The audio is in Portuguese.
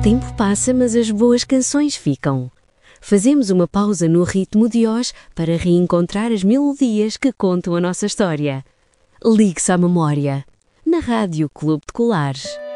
tempo passa, mas as boas canções ficam. Fazemos uma pausa no ritmo de hoje para reencontrar as melodias que contam a nossa história. Ligue-se à memória, na Rádio Clube de Colares.